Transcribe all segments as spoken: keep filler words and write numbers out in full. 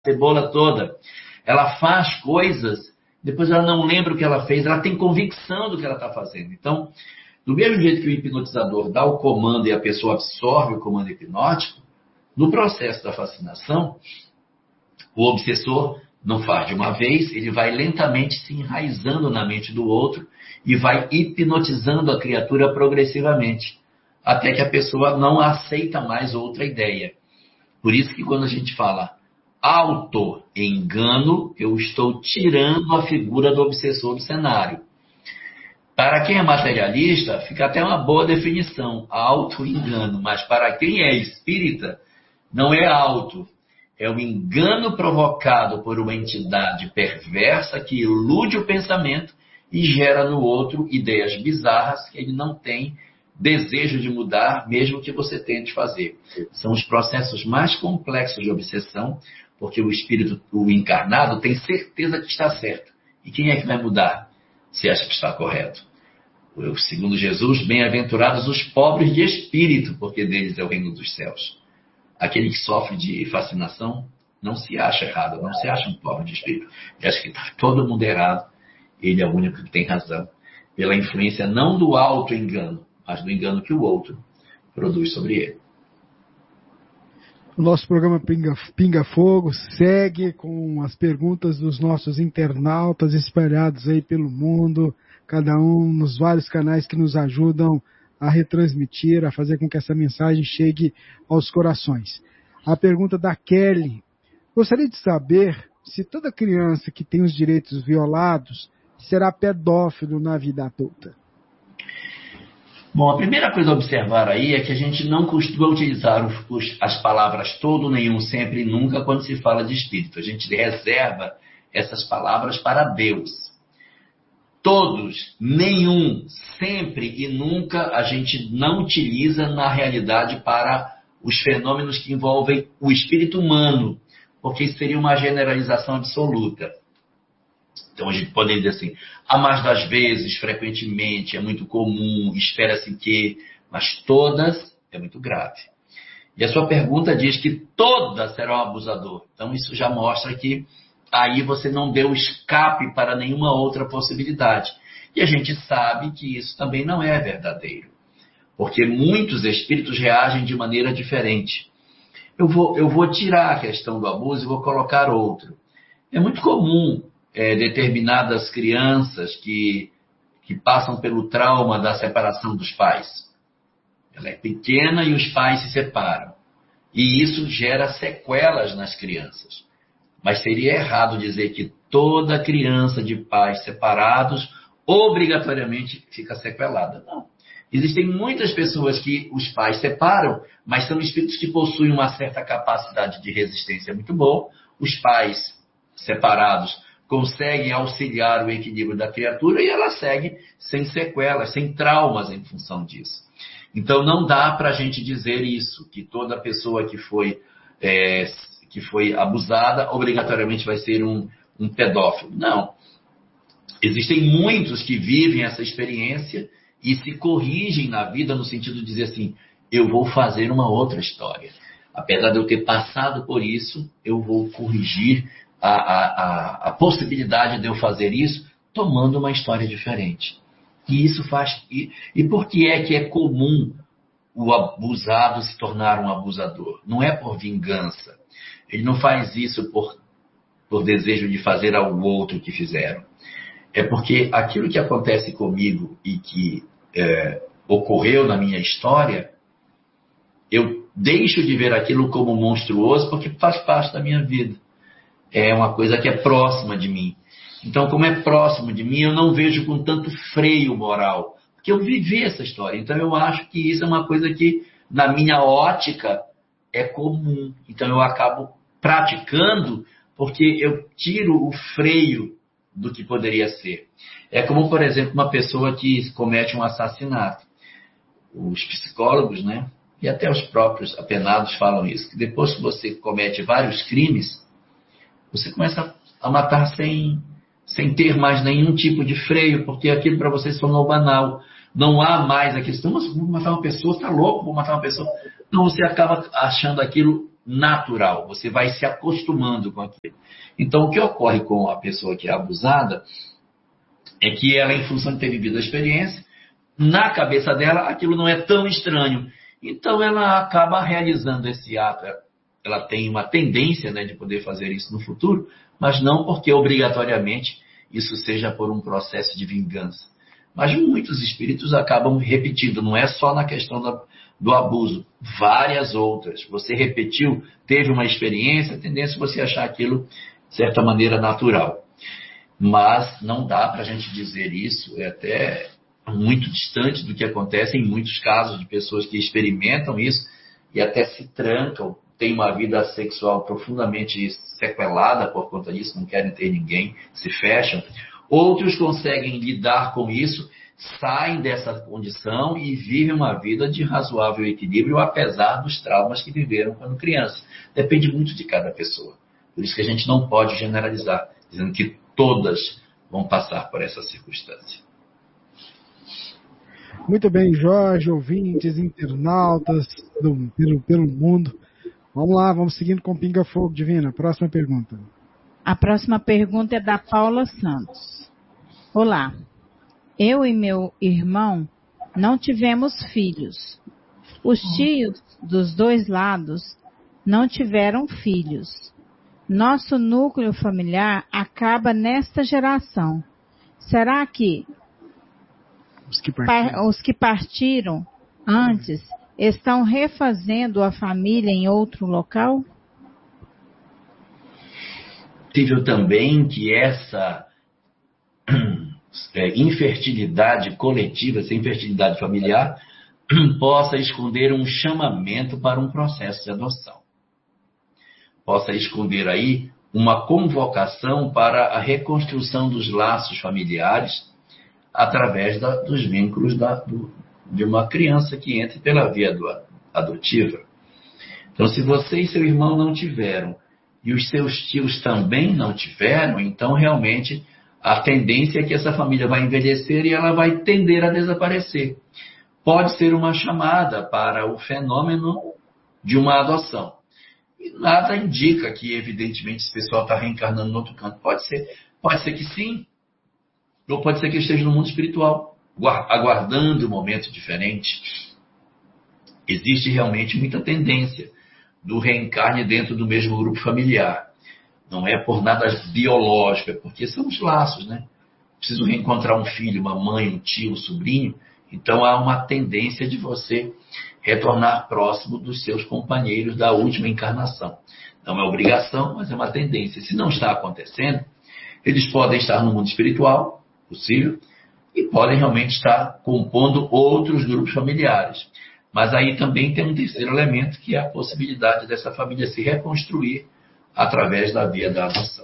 cebola toda. Ela faz coisas, depois ela não lembra o que ela fez, ela tem convicção do que ela está fazendo. Então, do mesmo jeito que o hipnotizador dá o comando e a pessoa absorve o comando hipnótico, no processo da fascinação, o obsessor não faz de uma vez, ele vai lentamente se enraizando na mente do outro e vai hipnotizando a criatura progressivamente, até que a pessoa não aceita mais outra ideia. Por isso que quando a gente fala auto-engano, eu estou tirando a figura do obsessor do cenário. Para quem é materialista, fica até uma boa definição, auto-engano. Mas para quem é espírita, não é auto. É o engano provocado por uma entidade perversa que ilude o pensamento e gera no outro ideias bizarras que ele não tem desejo de mudar, mesmo que você tente fazer. São os processos mais complexos de obsessão, porque o espírito, o encarnado, tem certeza que está certo. E quem é que vai mudar se acha que está correto? Segundo Jesus, bem-aventurados os pobres de espírito, porque deles é o reino dos céus. Aquele que sofre de fascinação não se acha errado, não se acha um pobre de espírito. Ele acha que está todo mundo errado. Ele é o único que tem razão. Pela influência não do auto-engano, mas do engano que o outro produz sobre ele. O nosso programa Pinga, Pinga Fogo segue com as perguntas dos nossos internautas espalhados aí pelo mundo, cada um nos vários canais que nos ajudam a retransmitir, a fazer com que essa mensagem chegue aos corações. A pergunta da Kelly: gostaria de saber se toda criança que tem os direitos violados será pedófilo na vida adulta. Bom, a primeira coisa a observar aí é que a gente não costuma utilizar os, os, as palavras todo, nenhum, sempre e nunca quando se fala de espírito. A gente reserva essas palavras para Deus. Todos, nenhum, sempre e nunca a gente não utiliza na realidade para os fenômenos que envolvem o espírito humano, porque isso seria uma generalização absoluta. Então a gente pode dizer assim, a mais das vezes, frequentemente, é muito comum, espera-se que, mas todas é muito grave. E a sua pergunta diz que todas serão abusador. Então isso já mostra que aí você não deu escape para nenhuma outra possibilidade. E a gente sabe que isso também não é verdadeiro, porque muitos espíritos reagem de maneira diferente. Eu vou, eu vou tirar a questão do abuso e vou colocar outro. É muito comum É, determinadas crianças que, que passam pelo trauma da separação dos pais. Ela é pequena e os pais se separam. E isso gera sequelas nas crianças. Mas seria errado dizer que toda criança de pais separados obrigatoriamente fica sequelada. Não. Existem muitas pessoas que os pais separam, mas são espíritos que possuem uma certa capacidade de resistência muito boa. Os pais separados conseguem auxiliar o equilíbrio da criatura e ela segue sem sequelas, sem traumas em função disso. Então não dá para a gente dizer isso, que toda pessoa que foi, é, que foi abusada obrigatoriamente vai ser um, um pedófilo. Não. Existem muitos que vivem essa experiência e se corrigem na vida no sentido de dizer assim, eu vou fazer uma outra história. Apesar de eu ter passado por isso, eu vou corrigir A, a, a possibilidade de eu fazer isso tomando uma história diferente. E isso faz... E, e por que é que é comum o abusado se tornar um abusador? Não é por vingança. Ele não faz isso por, por desejo de fazer ao outro que fizeram. É porque aquilo que acontece comigo e que é, ocorreu na minha história, eu deixo de ver aquilo como monstruoso porque faz parte da minha vida. É uma coisa que é próxima de mim. Então, como é próximo de mim, eu não vejo com tanto freio moral. Porque eu vivi essa história. Então, eu acho que isso é uma coisa que, na minha ótica, é comum. Então, eu acabo praticando porque eu tiro o freio do que poderia ser. É como, por exemplo, uma pessoa que comete um assassinato. Os psicólogos, né, e até os próprios apenados falam isso, que depois que você comete vários crimes, você começa a matar sem, sem ter mais nenhum tipo de freio, porque aquilo para você se tornou banal. Não há mais a questão, mas vou matar uma pessoa, está louco, vou matar uma pessoa. Então você acaba achando aquilo natural, você vai se acostumando com aquilo. Então, o que ocorre com a pessoa que é abusada é que ela, em função de ter vivido a experiência, na cabeça dela, aquilo não é tão estranho. Então, ela acaba realizando esse ato. Ela tem uma tendência, né, de poder fazer isso no futuro, mas não porque obrigatoriamente isso seja por um processo de vingança. Mas muitos espíritos acabam repetindo, não é só na questão da, do abuso, várias outras. Você repetiu, teve uma experiência, a tendência é você achar aquilo, de certa maneira, natural. Mas não dá para a gente dizer isso, é até muito distante do que acontece em muitos casos de pessoas que experimentam isso e até se trancam, têm uma vida sexual profundamente sequelada por conta disso, não querem ter ninguém, se fecham. Outros conseguem lidar com isso, saem dessa condição e vivem uma vida de razoável equilíbrio, apesar dos traumas que viveram quando criança. Depende muito de cada pessoa. Por isso que a gente não pode generalizar, dizendo que todas vão passar por essa circunstância. Muito bem, Jorge, ouvintes, internautas do, pelo, pelo mundo. Vamos lá, vamos seguindo com Pinga Fogo, Divina. Próxima pergunta. A próxima pergunta é da Paula Santos. Olá, eu e meu irmão não tivemos filhos. Os tios dos dois lados não tiveram filhos. Nosso núcleo familiar acaba nesta geração. Será que os que partiram, os que partiram antes estão refazendo a família em outro local? Possível também que essa é, infertilidade coletiva, essa infertilidade familiar, possa esconder um chamamento para um processo de adoção. Possa esconder aí uma convocação para a reconstrução dos laços familiares através da, dos vínculos da, do, de uma criança que entre pela via do, adotiva. Então, se você e seu irmão não tiveram, e os seus tios também não tiveram, então realmente a tendência é que essa família vai envelhecer e ela vai tender a desaparecer. Pode ser uma chamada para o fenômeno de uma adoção. E nada indica que, evidentemente, esse pessoal está reencarnando no outro canto. Pode ser, pode ser que sim, ou pode ser que esteja no mundo espiritual, aguardando um momento diferente. Existe realmente muita tendência do reencarne dentro do mesmo grupo familiar. Não é por nada biológico, é porque são os laços, né? Preciso reencontrar um filho, uma mãe, um tio, um sobrinho. Então há uma tendência de você retornar próximo dos seus companheiros da última encarnação. Não é obrigação, mas é uma tendência. Se não está acontecendo, eles podem estar no mundo espiritual, possível, e podem realmente estar compondo outros grupos familiares. Mas aí também tem um terceiro elemento, que é a possibilidade dessa família se reconstruir através da via da adoção.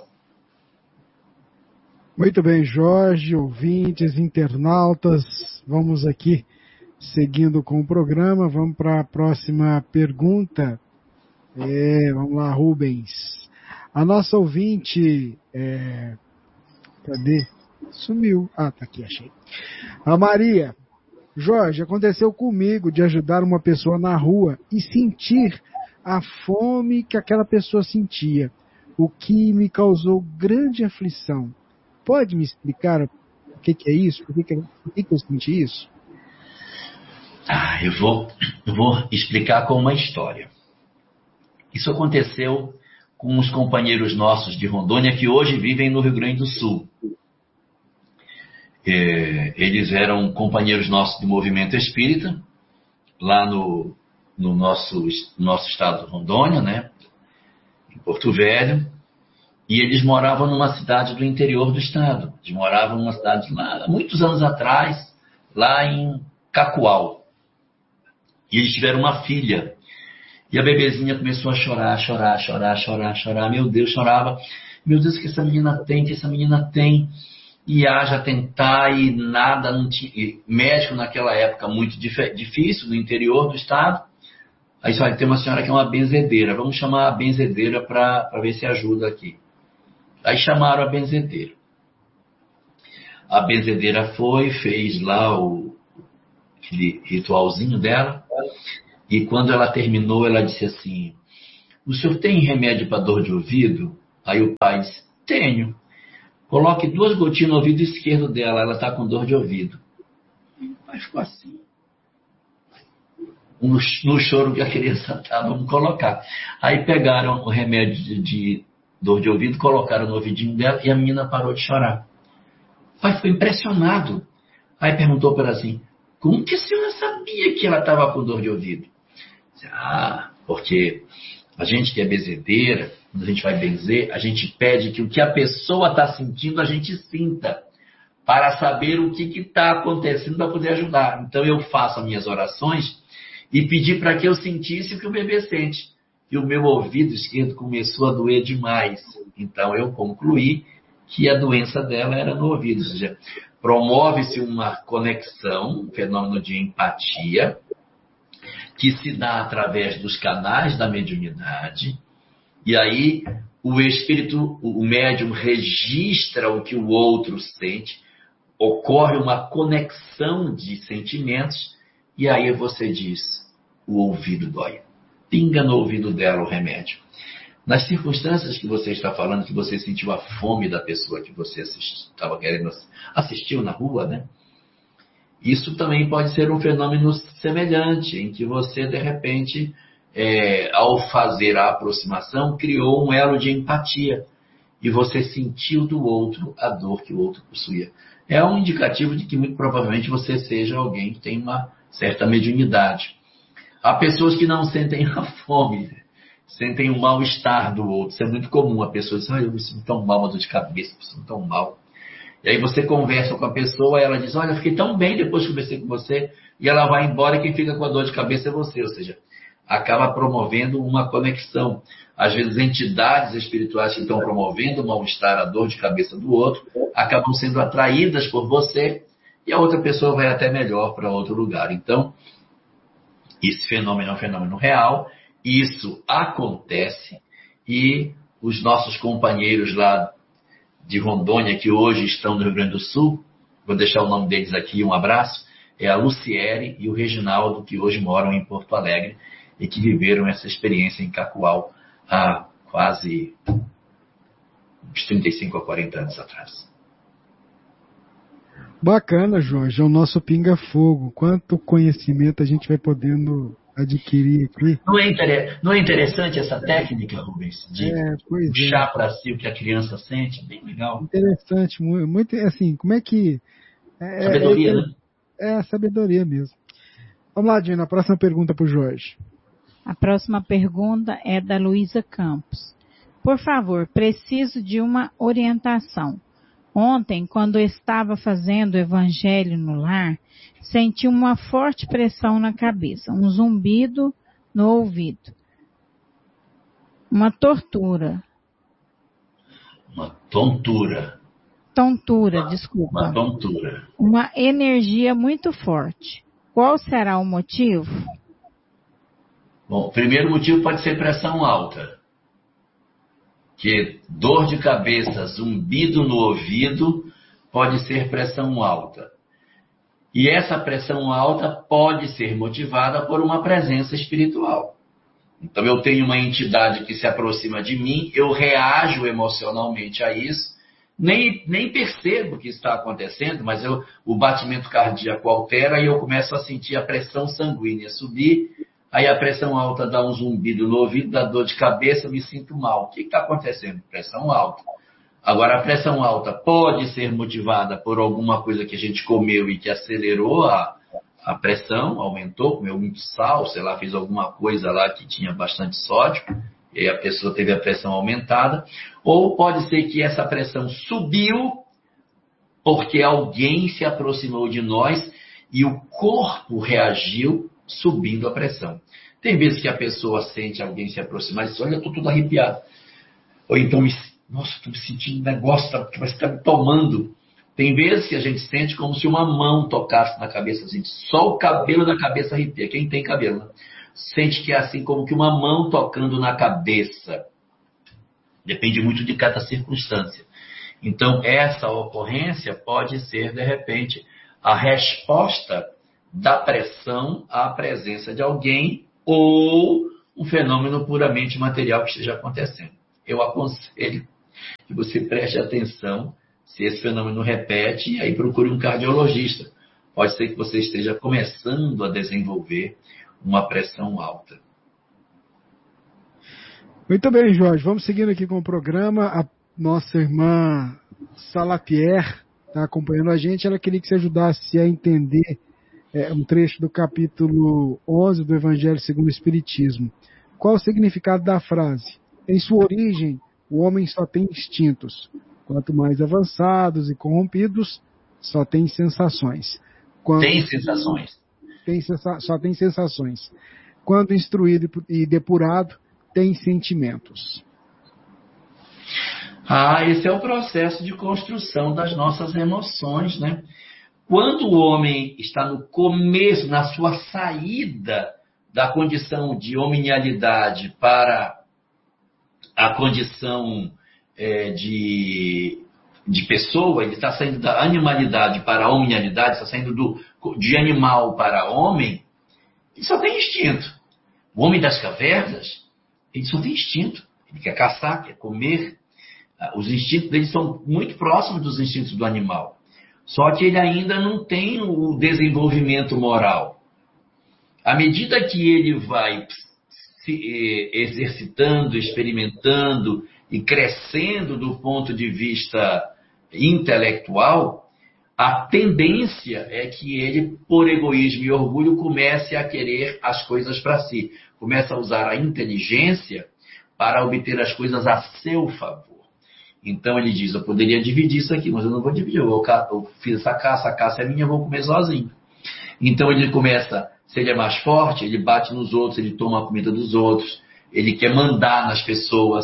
Muito bem, Jorge, ouvintes, internautas, vamos aqui seguindo com o programa, vamos para a próxima pergunta. É, vamos lá, Rubens. A nossa ouvinte, é, cadê? Sumiu. Ah, tá aqui, achei. A Maria. Jorge, aconteceu comigo de ajudar uma pessoa na rua e sentir a fome que aquela pessoa sentia, o que me causou grande aflição. Pode me explicar o que, que é isso? Por que, que, por que, que eu senti isso? Ah, eu vou, eu vou explicar com uma história. Isso aconteceu com uns companheiros nossos de Rondônia que hoje vivem no Rio Grande do Sul. É, eles eram companheiros nossos do movimento espírita, lá no, no nosso, nosso estado de Rondônia, né, em Porto Velho, e eles moravam numa cidade do interior do estado. Eles moravam numa cidade lá, há muitos anos atrás, lá em Cacoal. E eles tiveram uma filha. E a bebezinha começou a chorar, chorar, chorar, chorar, chorar. Meu Deus, chorava. Meu Deus, o que essa menina tem, o que essa menina tem. E haja tentar e nada, não tinha. E médico naquela época muito dif- difícil, no interior do estado. Aí só tem uma senhora que é uma benzedeira. Vamos chamar a benzedeira para ver se ajuda aqui. Aí chamaram a benzedeira. A benzedeira foi, fez lá o aquele ritualzinho dela. E quando ela terminou, ela disse assim: o senhor tem remédio para dor de ouvido? Aí o pai disse, tenho. Coloque duas gotinhas no ouvido esquerdo dela, ela está com dor de ouvido. E o pai ficou assim. No, no choro que a criança estava, vamos colocar. Aí pegaram o remédio de, de dor de ouvido, colocaram no ouvidinho dela e a menina parou de chorar. O pai ficou impressionado. Aí perguntou para ela assim, como que a senhora sabia que ela estava com dor de ouvido? Ah, porque a gente que é benzedeira, quando a gente vai benzer, a gente pede que o que a pessoa está sentindo, a gente sinta, para saber o que está acontecendo para poder ajudar. Então eu faço as minhas orações e pedi para que eu sentisse o que o bebê sente. E o meu ouvido esquerdo começou a doer demais. Então eu concluí que a doença dela era no ouvido. Ou seja, promove-se uma conexão, um fenômeno de empatia, que se dá através dos canais da mediunidade. E aí o espírito, o médium registra o que o outro sente, ocorre uma conexão de sentimentos. E aí você diz, o ouvido dói. Pinga no ouvido dela o remédio. Nas circunstâncias que você está falando, que você sentiu a fome da pessoa que você estava querendo assistiu na rua, né? Isso também pode ser um fenômeno semelhante, em que você, de repente, é, ao fazer a aproximação, criou um elo de empatia. E você sentiu do outro a dor que o outro possuía. É um indicativo de que, muito provavelmente, você seja alguém que tem uma certa mediunidade. Há pessoas que não sentem a fome, sentem o mal-estar do outro. Isso é muito comum. A pessoa diz, ah, eu me sinto tão mal, uma dor de cabeça, eu me sinto tão mal. E aí você conversa com a pessoa e ela diz, olha, eu fiquei tão bem depois que conversei com você, e ela vai embora e quem fica com a dor de cabeça é você. Ou seja, acaba promovendo uma conexão. Às vezes, entidades espirituais que estão promovendo o mal-estar, a dor de cabeça do outro, acabam sendo atraídas por você e a outra pessoa vai até melhor para outro lugar. Então, esse fenômeno é um fenômeno real, isso acontece e os nossos companheiros lá de Rondônia, que hoje estão no Rio Grande do Sul, vou deixar o nome deles aqui, um abraço, é a Luciere e o Reginaldo, que hoje moram em Porto Alegre e que viveram essa experiência em Cacoal há quase uns trinta e cinco a quarenta anos atrás. Bacana, Jorge, é o nosso pinga-fogo. Quanto conhecimento a gente vai podendo adquirir aqui. Não é, inter... Não é interessante essa técnica, Rubens, de é, puxar é. para si o que a criança sente? Bem legal. Interessante, muito, assim, como é que... É, sabedoria, é, né? É a sabedoria mesmo. Vamos lá, Dina, a próxima pergunta para o Jorge. A próxima pergunta é da Luísa Campos. Por favor, preciso de uma orientação. Ontem, quando estava fazendo o evangelho no lar, senti uma forte pressão na cabeça, um zumbido no ouvido. Uma tortura. Uma tontura. Tontura, uma, desculpa. Uma tontura. Uma energia muito forte. Qual será o motivo? Bom, o primeiro motivo pode ser pressão alta. Que dor de cabeça, zumbido no ouvido, pode ser pressão alta. E essa pressão alta pode ser motivada por uma presença espiritual. Então eu tenho uma entidade que se aproxima de mim, eu reajo emocionalmente a isso, nem, nem percebo o que está acontecendo, mas eu, o batimento cardíaco altera e eu começo a sentir a pressão sanguínea subir. Aí a pressão alta dá um zumbido no ouvido, dá dor de cabeça, me sinto mal. O que está acontecendo? Pressão alta. Agora, a pressão alta pode ser motivada por alguma coisa que a gente comeu e que acelerou a, a pressão, aumentou, comeu muito sal, sei lá, fez alguma coisa lá que tinha bastante sódio, e aí a pessoa teve a pressão aumentada. Ou pode ser que essa pressão subiu porque alguém se aproximou de nós e o corpo reagiu subindo a pressão. Tem vezes que a pessoa sente alguém se aproximar e diz, olha, eu estou tudo arrepiado. Ou então, nossa, estou me sentindo um negócio que vai estar me tomando. Tem vezes que a gente sente como se uma mão tocasse na cabeça, assim, só o cabelo da cabeça arrepia. Quem tem cabelo, né? Sente que é assim como que uma mão tocando na cabeça. Depende muito de cada circunstância. Então, essa ocorrência pode ser, de repente, a resposta da pressão à presença de alguém ou um fenômeno puramente material que esteja acontecendo. Eu aconselho que você preste atenção se esse fenômeno repete e aí procure um cardiologista. Pode ser que você esteja começando a desenvolver uma pressão alta. Muito bem, Jorge. Vamos seguindo aqui com o programa. A nossa irmã Salatier está acompanhando a gente. Ela queria que você ajudasse a entender é, um trecho do capítulo onze do Evangelho segundo o Espiritismo. Qual o significado da frase? Em sua origem, o homem só tem instintos. Quanto mais avançados e corrompidos, só tem sensações. Quando... Tem sensações. Tem sensa... Só tem sensações. Quando instruído e depurado, tem sentimentos. Ah, esse é o processo de construção das nossas emoções, né? Quando o homem está no começo, na sua saída da condição de hominialidade para a condição é, de, de pessoa, ele está saindo da animalidade para a hominialidade, está saindo do, de animal para homem, ele só tem instinto. O homem das cavernas, ele só tem instinto. Ele quer caçar, quer comer. Os instintos dele são muito próximos dos instintos do animal. Só que ele ainda não tem o desenvolvimento moral. À medida que ele vai se exercitando, experimentando e crescendo do ponto de vista intelectual, a tendência é que ele, por egoísmo e orgulho, comece a querer as coisas para si. Começa a usar a inteligência para obter as coisas a seu favor. Então ele diz, eu poderia dividir isso aqui, mas eu não vou dividir. Eu, eu fiz essa caça, a caça é minha, eu vou comer sozinho. Então ele começa, se ele é mais forte, ele bate nos outros, ele toma a comida dos outros, ele quer mandar nas pessoas,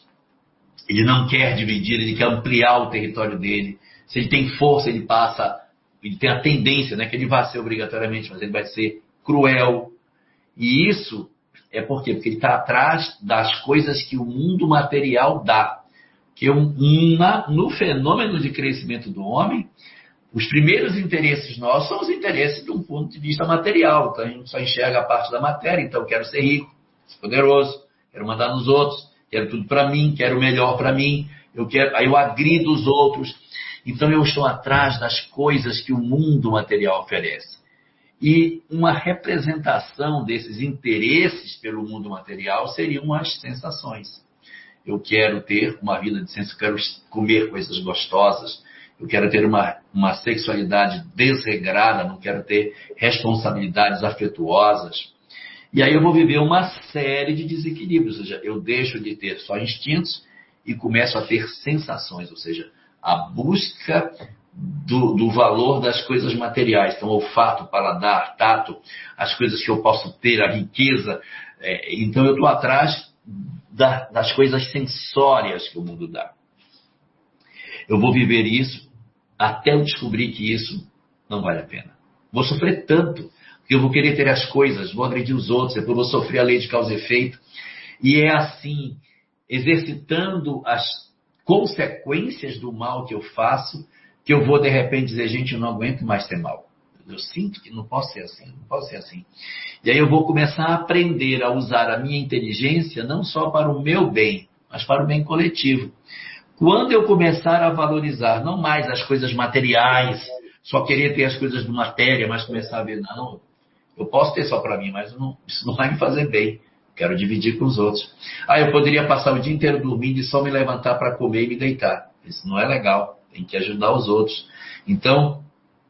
ele não quer dividir, ele quer ampliar o território dele. Se ele tem força, ele passa, ele tem a tendência, não é que ele vai ser obrigatoriamente, mas ele vai ser cruel. E isso é por quê? Porque ele está atrás das coisas que o mundo material dá. Que uma, no fenômeno de crescimento do homem, os primeiros interesses nossos são os interesses de um ponto de vista material. Então a gente só enxerga a parte da matéria. Então eu quero ser rico, ser poderoso, quero mandar nos outros, quero tudo para mim, quero o melhor para mim, eu quero, aí eu agrido os outros. Então eu estou atrás das coisas que o mundo material oferece. E uma representação desses interesses pelo mundo material seriam as sensações. Eu quero ter uma vida de senso, eu quero comer coisas gostosas, eu quero ter uma, uma sexualidade desregrada, não quero ter responsabilidades afetuosas. E aí eu vou viver uma série de desequilíbrios, ou seja, eu deixo de ter só instintos e começo a ter sensações, ou seja, a busca do, do valor das coisas materiais. Então, olfato, paladar, tato, as coisas que eu posso ter, a riqueza. É, então, eu estou atrás da, das coisas sensórias que o mundo dá. Eu vou viver isso até eu descobrir que isso não vale a pena. Vou sofrer tanto, porque eu vou querer ter as coisas, vou agredir os outros, depois vou sofrer a lei de causa e efeito. E é assim, exercitando as consequências do mal que eu faço, que eu vou de repente dizer, gente, eu não aguento mais ser mal. Eu sinto que não posso ser assim, não posso ser assim. E aí eu vou começar a aprender a usar a minha inteligência não só para o meu bem, mas para o bem coletivo. Quando eu começar a valorizar não mais as coisas materiais, só querer ter as coisas de matéria, mas começar a ver, não, eu posso ter só para mim, mas não, isso não vai me fazer bem. Quero dividir com os outros. Ah, eu poderia passar o dia inteiro dormindo e só me levantar para comer e me deitar. Isso não é legal. Tem que ajudar os outros. Então,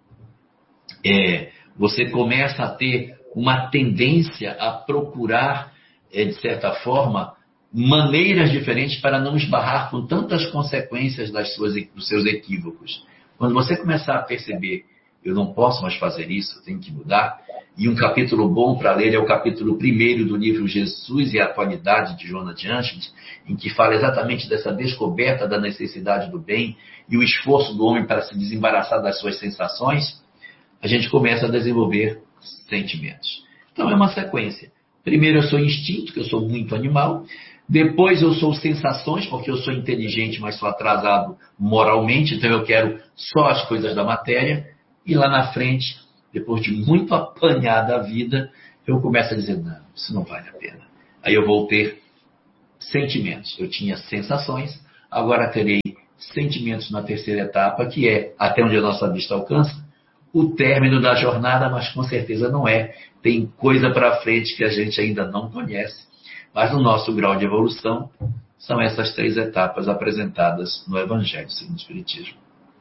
é, você começa a ter uma tendência a procurar, é, de certa forma, maneiras diferentes para não esbarrar com tantas consequências das suas, dos seus equívocos. Quando você começar a perceber, eu não posso mais fazer isso, eu tenho que mudar, e um capítulo bom para ler é o capítulo primeiro do livro Jesus e a Atualidade, de Joana de Ângeles, em que fala exatamente dessa descoberta da necessidade do bem e o esforço do homem para se desembaraçar das suas sensações, a gente começa a desenvolver sentimentos. Então é uma sequência. Primeiro eu sou instinto, que eu sou muito animal. Depois eu sou sensações, porque eu sou inteligente, mas sou atrasado moralmente, então eu quero só as coisas da matéria. E lá na frente, depois de muito apanhar da vida, eu começo a dizer, não, isso não vale a pena. Aí eu vou ter sentimentos. Eu tinha sensações, agora terei sentimentos na terceira etapa, que é, até onde a nossa vista alcança, o término da jornada, mas com certeza não é. Tem coisa para frente que a gente ainda não conhece. Mas no nosso grau de evolução, são essas três etapas apresentadas no Evangelho segundo o Espiritismo.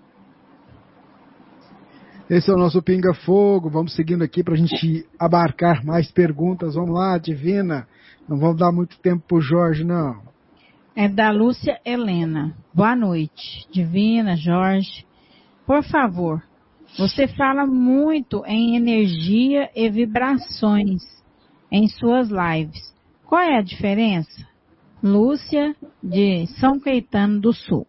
Esse é o nosso Pinga Fogo. Vamos seguindo aqui para a gente abarcar mais perguntas. Vamos lá, Divina. Não vamos dar muito tempo para o Jorge, não. É da Lúcia Helena. Boa noite, Divina, Jorge. Por favor, você fala muito em energia e vibrações em suas lives. Qual é a diferença? Lúcia, de São Caetano do Sul.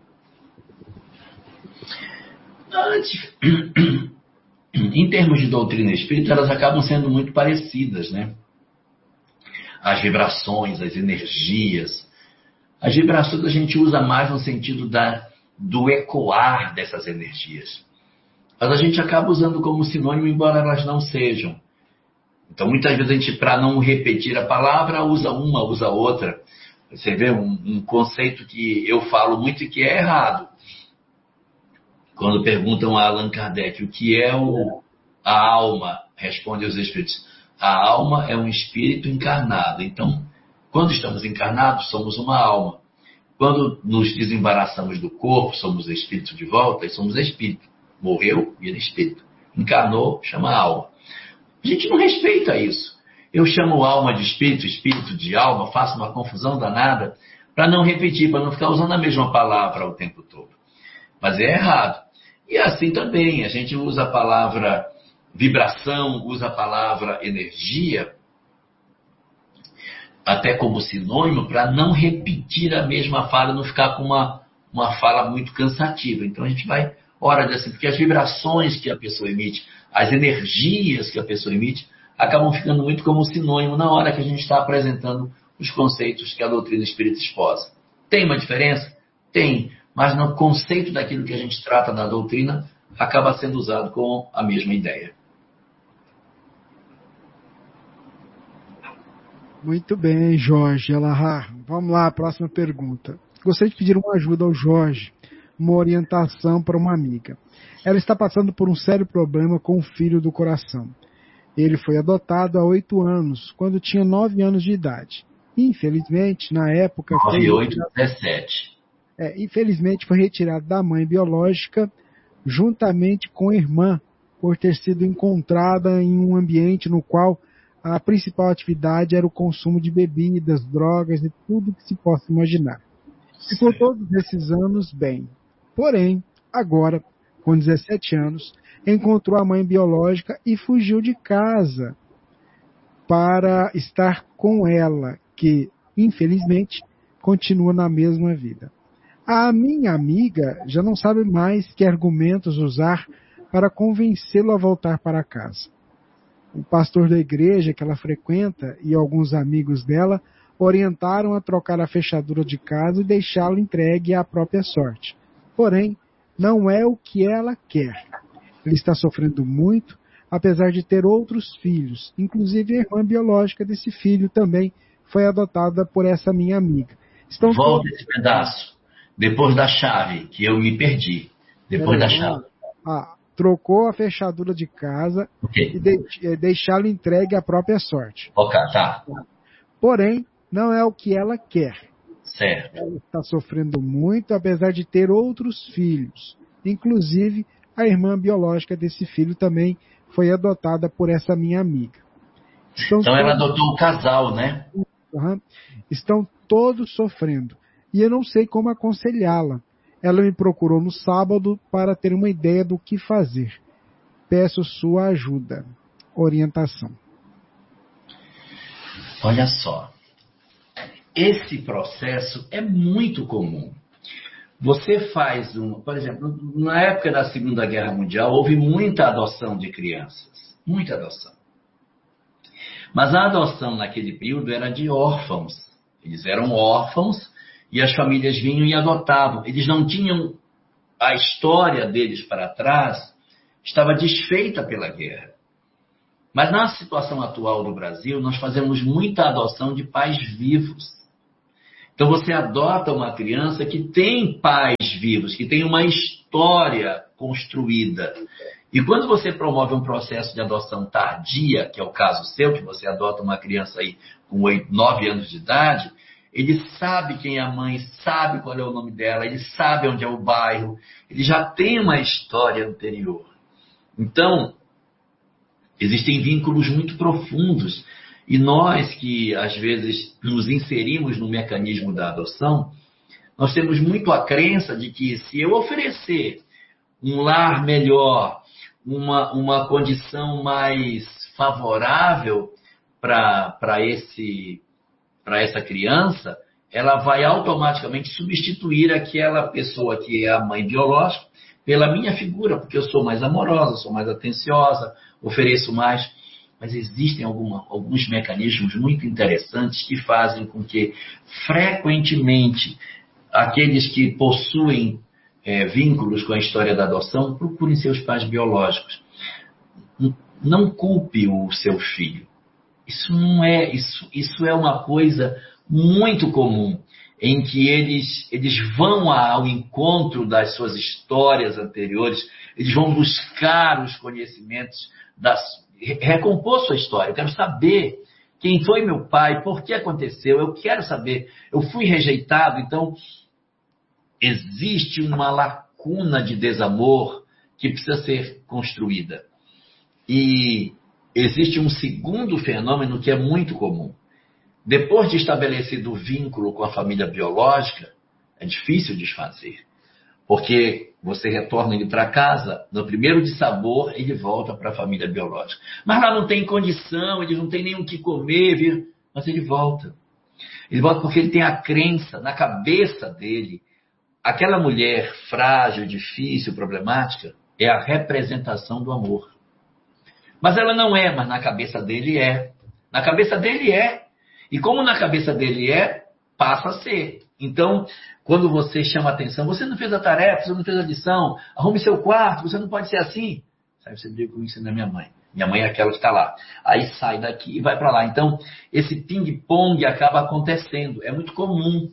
Em termos de doutrina espírita, elas acabam sendo muito parecidas, né? As vibrações, as energias. As vibrações a gente usa mais no sentido da, do ecoar dessas energias. Mas a gente acaba usando como sinônimo, embora elas não sejam. Então, muitas vezes a gente, para não repetir a palavra, usa uma, usa outra. Você vê um, um conceito que eu falo muito e que é errado. Quando perguntam a Allan Kardec o que é o, a alma, responde os espíritos. A alma é um espírito encarnado. Então, quando estamos encarnados, somos uma alma. Quando nos desembaraçamos do corpo, somos espírito de volta e somos espírito. Morreu, vira espírito. Encarnou, chama alma. A gente não respeita isso. Eu chamo alma de espírito, espírito de alma, faço uma confusão danada para não repetir, para não ficar usando a mesma palavra o tempo todo. Mas é errado. E assim também, a gente usa a palavra vibração, usa a palavra energia, até como sinônimo, para não repetir a mesma fala, não ficar com uma, uma fala muito cansativa. Então a gente vai, ora assim, porque as vibrações que a pessoa emite, as energias que a pessoa emite, acabam ficando muito como sinônimo na hora que a gente está apresentando os conceitos que a doutrina espírita exposa. Tem uma diferença? Tem. Mas no conceito daquilo que a gente trata na doutrina, acaba sendo usado com a mesma ideia. Muito bem, Jorge Elahá. Vamos lá, próxima pergunta. Gostaria de pedir uma ajuda ao Jorge, uma orientação para uma amiga. Ela está passando por um sério problema com o filho do coração. Ele foi adotado há oito anos, quando tinha nove anos de idade. Infelizmente, na época... nove, oito, dezessete. É, infelizmente foi retirado da mãe biológica juntamente com a irmã, por ter sido encontrada em um ambiente no qual a principal atividade era o consumo de bebidas, drogas e tudo que se possa imaginar. Ficou todos esses anos bem. Porém, agora, com dezessete anos, encontrou a mãe biológica e fugiu de casa para estar com ela, que, infelizmente, continua na mesma vida. A minha amiga já não sabe mais que argumentos usar para convencê-lo a voltar para casa. O pastor da igreja que ela frequenta e alguns amigos dela orientaram a trocar a fechadura de casa e deixá-lo entregue à própria sorte. Porém, não é o que ela quer. Ele está sofrendo muito, apesar de ter outros filhos. Inclusive a irmã biológica desse filho também foi adotada por essa minha amiga. Estão Volta todos... esse pedaço. Depois da chave, que eu me perdi. Depois é, da chave. Ah, trocou a fechadura de casa okay. e de, deixá-lo entregue à própria sorte. Ok, tá. Porém, não é o que ela quer. Certo. Ela está sofrendo muito, apesar de ter outros filhos. Inclusive, a irmã biológica desse filho também foi adotada por essa minha amiga. Estão então ela todos... adotou o casal, né? Uhum. Estão todos sofrendo. E eu não sei como aconselhá-la. Ela me procurou no sábado para ter uma ideia do que fazer. Peço sua ajuda, orientação. Olha só. Esse processo é muito comum. Você faz um... Por exemplo, na época da Segunda Guerra Mundial, houve muita adoção de crianças. Muita adoção. Mas a adoção naquele período era de órfãos. Eles eram órfãos e as famílias vinham e adotavam. Eles não tinham a história deles para trás, estava desfeita pela guerra. Mas na situação atual do Brasil, nós fazemos muita adoção de pais vivos. Então você adota uma criança que tem pais vivos, que tem uma história construída. E quando você promove um processo de adoção tardia, que é o caso seu, que você adota uma criança aí com oito, nove anos de idade, ele sabe quem é a mãe, sabe qual é o nome dela, ele sabe onde é o bairro, ele já tem uma história anterior. Então, existem vínculos muito profundos. E nós que, às vezes, nos inserimos no mecanismo da adoção, nós temos muito a crença de que se eu oferecer um lar melhor, uma, uma condição mais favorável para esse, para essa criança, ela vai automaticamente substituir aquela pessoa que é a mãe biológica pela minha figura, porque eu sou mais amorosa, sou mais atenciosa, ofereço mais. Mas existem alguma, alguns mecanismos muito interessantes que fazem com que, frequentemente, aqueles que possuem é, vínculos com a história da adoção procurem seus pais biológicos. Não culpe o seu filho. Isso não é, isso, isso é uma coisa muito comum, em que eles, eles vão ao encontro das suas histórias anteriores, eles vão buscar os conhecimentos das recompor sua história. Eu quero saber quem foi meu pai, por que aconteceu, eu quero saber, eu fui rejeitado. Então, existe uma lacuna de desamor que precisa ser construída. E existe um segundo fenômeno que é muito comum. Depois de estabelecido o vínculo com a família biológica, é difícil desfazer. Porque você retorna ele para casa, no primeiro de sabor, ele volta para a família biológica. Mas lá não tem condição, ele não tem nem o que comer, viu? Mas ele volta. Ele volta porque ele tem a crença na cabeça dele. Aquela mulher frágil, difícil, problemática, é a representação do amor. Mas ela não é, mas na cabeça dele é. Na cabeça dele é. E como na cabeça dele é, passa a ser. Então, quando você chama a atenção, você não fez a tarefa, você não fez a lição, arrume seu quarto, você não pode ser assim. Sabe, você briga com isso da minha mãe. Minha mãe é aquela que está lá. Aí sai daqui e vai para lá. Então, esse ping-pong acaba acontecendo. É muito comum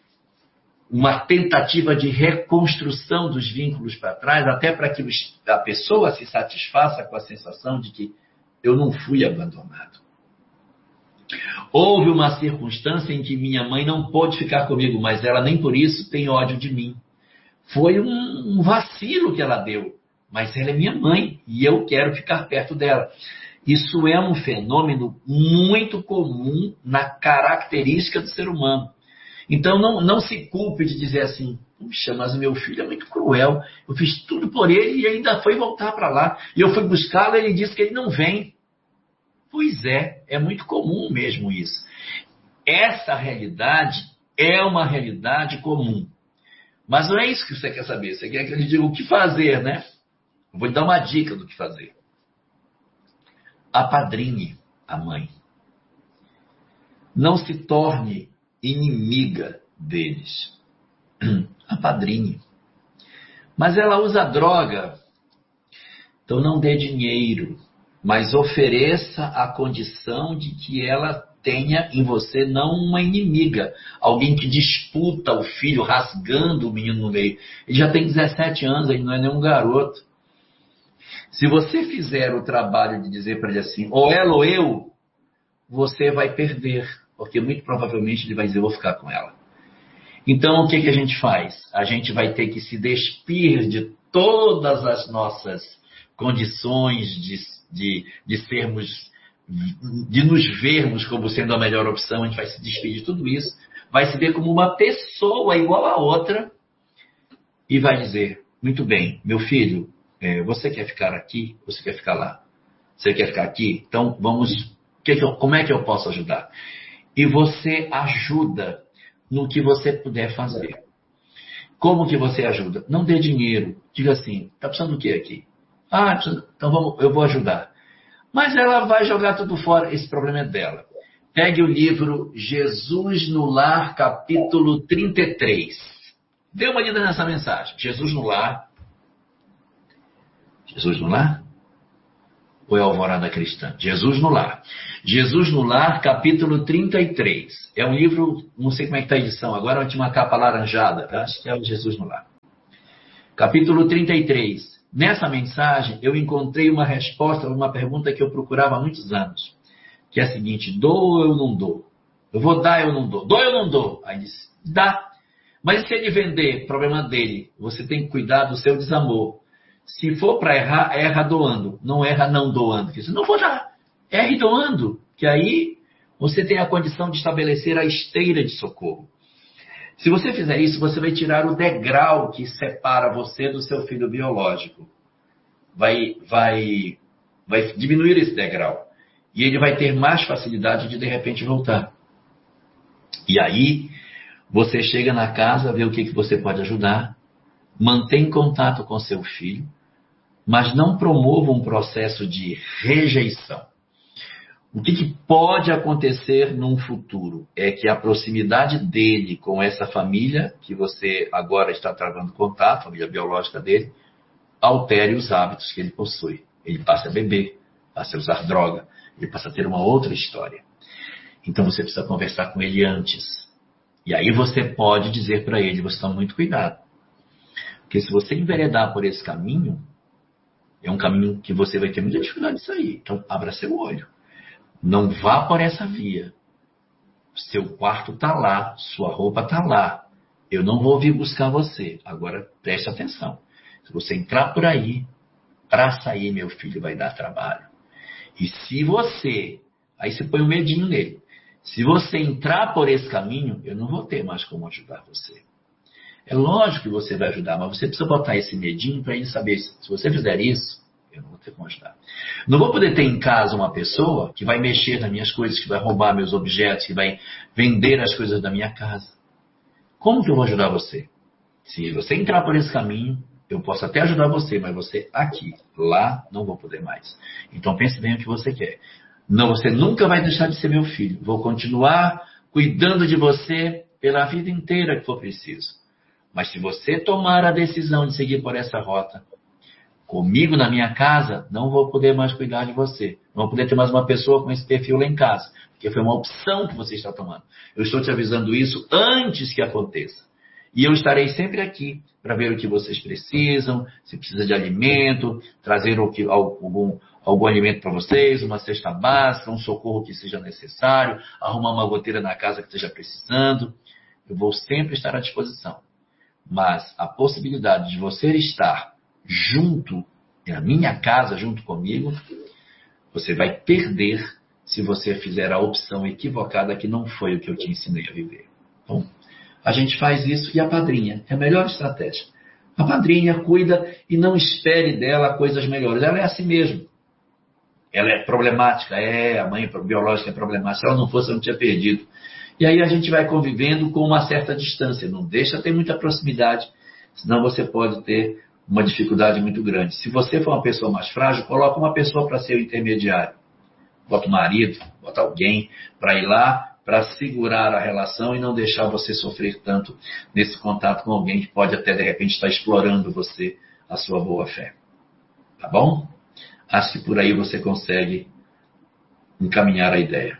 uma tentativa de reconstrução dos vínculos para trás, até para que a pessoa se satisfaça com a sensação de que eu não fui abandonado. Houve uma circunstância em que minha mãe não pôde ficar comigo, mas ela nem por isso tem ódio de mim. Foi um, um vacilo que ela deu, mas ela é minha mãe e eu quero ficar perto dela. Isso é um fenômeno muito comum na característica do ser humano. Então não, não se culpe de dizer assim, puxa, mas o meu filho é muito cruel, eu fiz tudo por ele e ainda foi voltar para lá. E eu fui buscá-lo e ele disse que ele não vem. Pois é, é muito comum mesmo isso. Essa realidade é uma realidade comum. Mas não é isso que você quer saber. Você quer que eu lhe diga o que fazer, né? Eu vou lhe dar uma dica do que fazer. Apadrinhe a mãe. Não se torne inimiga deles. Apadrinhe. Mas ela usa droga. Então não dê dinheiro. Mas ofereça a condição de que ela tenha em você não uma inimiga, alguém que disputa o filho, rasgando o menino no meio. Ele já tem dezessete anos, ele não é nenhum garoto. Se você fizer o trabalho de dizer para ele assim, ou ela ou eu, você vai perder, porque muito provavelmente ele vai dizer, eu vou ficar com ela. Então, o que, que a gente faz? A gente vai ter que se despir de todas as nossas condições de De, de sermos, de nos vermos como sendo a melhor opção, a gente vai se despedir de tudo isso, vai se ver como uma pessoa igual a outra e vai dizer, muito bem, meu filho, é, você quer ficar aqui, você quer ficar lá? Você quer ficar aqui? Então vamos, que que eu, como é que eu posso ajudar? E você ajuda no que você puder fazer. Como que você ajuda? Não dê dinheiro, diga assim, está precisando do que aqui? Ah, então vamos, eu vou ajudar. Mas ela vai jogar tudo fora, esse problema é dela. Pegue o livro Jesus no Lar, capítulo trinta e três. Dê uma lida nessa mensagem. Jesus no Lar. Jesus no Lar? ou é Alvorada Cristã? Jesus no Lar. Jesus no Lar, capítulo trinta e três. É um livro, não sei como é que está a edição, agora tinha uma capa alaranjada, acho que é o Jesus no Lar. Capítulo trinta e três. Nessa mensagem, eu encontrei uma resposta a uma pergunta que eu procurava há muitos anos, que é a seguinte: dou ou eu não dou? Eu vou dar ou eu não dou? Dou ou eu não dou? Aí disse, dá. Mas se ele vender, problema dele. Você tem que cuidar do seu desamor. Se for para errar, erra doando. Não erra não doando. Porque não vou dar. Erre doando. Que aí você tem a condição de estabelecer a esteira de socorro. Se você fizer isso, você vai tirar o degrau que separa você do seu filho biológico. Vai, vai, vai diminuir esse degrau. E ele vai ter mais facilidade de, de repente, voltar. E aí, você chega na casa, vê o que, que você pode ajudar, mantém contato com seu filho, mas não promova um processo de rejeição. O que, que pode acontecer num futuro é que a proximidade dele com essa família, que você agora está travando contato, a família biológica dele, altere os hábitos que ele possui. Ele passa a beber, passa a usar droga, ele passa a ter uma outra história. Então você precisa conversar com ele antes. E aí você pode dizer para ele, você toma muito cuidado. Porque se você enveredar por esse caminho, é um caminho que você vai ter muita dificuldade de sair. Então abra seu olho. Não vá por essa via. Seu quarto está lá, sua roupa está lá. Eu não vou vir buscar você. Agora preste atenção. Se você entrar por aí, para sair, meu filho, vai dar trabalho. E se você, aí você põe um medinho nele. Se você entrar por esse caminho, eu não vou ter mais como ajudar você. É lógico que você vai ajudar, mas você precisa botar esse medinho para ele saber, se você fizer isso, eu não vou ter como ajudar. Não vou poder ter em casa uma pessoa que vai mexer nas minhas coisas, que vai roubar meus objetos, que vai vender as coisas da minha casa. Como que eu vou ajudar você? Se você entrar por esse caminho, eu posso até ajudar você, mas você aqui, lá, não vou poder mais. Então pense bem o que você quer. Não, você nunca vai deixar de ser meu filho. Vou continuar cuidando de você pela vida inteira que for preciso. Mas se você tomar a decisão de seguir por essa rota, comigo na minha casa, não vou poder mais cuidar de você. Não vou poder ter mais uma pessoa com esse perfil lá em casa. Porque foi uma opção que você está tomando. Eu estou te avisando isso antes que aconteça. E eu estarei sempre aqui para ver o que vocês precisam, se precisa de alimento, trazer algum, algum alimento para vocês, uma cesta básica, um socorro que seja necessário, arrumar uma goteira na casa que esteja precisando. Eu vou sempre estar à disposição. Mas a possibilidade de você estar junto, na minha casa, junto comigo, você vai perder se você fizer a opção equivocada que não foi o que eu te ensinei a viver. Então, a gente faz isso e a padrinha é a melhor estratégia. A padrinha cuida e não espere dela coisas melhores. Ela é assim mesmo. Ela é problemática. É, a mãe biológica é problemática. Se ela não fosse, eu não tinha perdido. E aí a gente vai convivendo com uma certa distância. Não deixa ter muita proximidade, senão você pode ter uma dificuldade muito grande. Se você for uma pessoa mais frágil, coloca uma pessoa para ser o intermediário. Bota o marido, bota alguém para ir lá, para segurar a relação e não deixar você sofrer tanto nesse contato com alguém que pode até, de repente, estar explorando você, a sua boa fé. Tá bom? Acho que por aí você consegue encaminhar a ideia.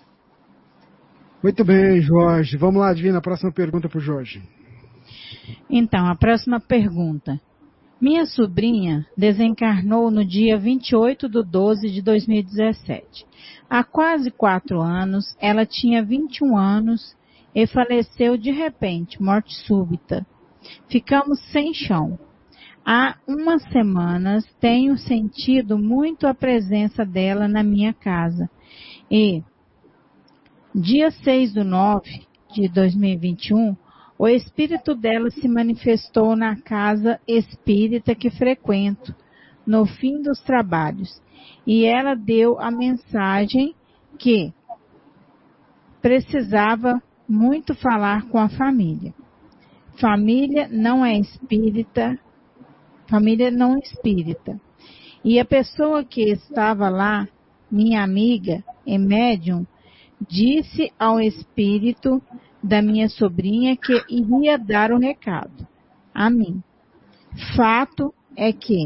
Muito bem, Jorge. Vamos lá, Divina, a próxima pergunta para o Jorge. Então, a próxima pergunta. Minha sobrinha desencarnou no dia vinte e oito de doze de dois mil e dezessete. Há quase quatro anos, ela tinha vinte e um anos e faleceu de repente, morte súbita. Ficamos sem chão. Há umas semanas tenho sentido muito a presença dela na minha casa. E, dia seis de nove de dois mil e vinte e um, o espírito dela se manifestou na casa espírita que frequento, no fim dos trabalhos, e ela deu a mensagem que precisava muito falar com a família. Família não é espírita, família não espírita. E a pessoa que estava lá, minha amiga e médium, disse ao espírito da minha sobrinha que iria dar o recado a mim. Fato é que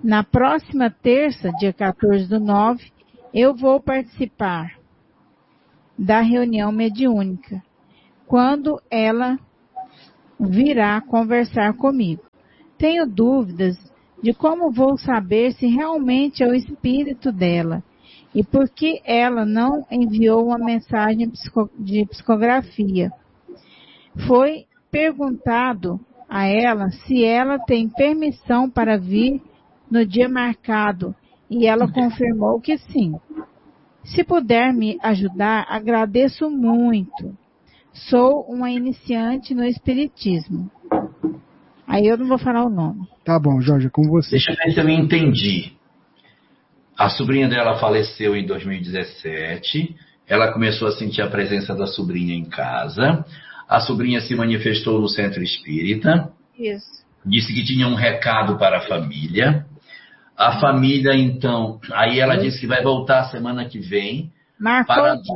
Na próxima terça, dia quatorze do nove, eu vou participar da reunião mediúnica, quando ela virá conversar comigo. Tenho dúvidas de como vou saber se realmente é o espírito dela e por que ela não enviou uma mensagem de psicografia. Foi perguntado a ela se ela tem permissão para vir no dia marcado e ela confirmou que sim. Se puder me ajudar, agradeço muito. Sou uma iniciante no Espiritismo. Aí eu não vou falar o nome. Tá bom, Jorge, com você. Deixa eu ver se eu entendi. A sobrinha dela faleceu em dois mil e dezessete. Ela começou a sentir a presença da sobrinha em casa. A sobrinha se manifestou no centro espírita. Isso. Disse que tinha um recado para a família. A família, então... Aí ela disse que vai voltar semana que vem. Marcou para... o dia.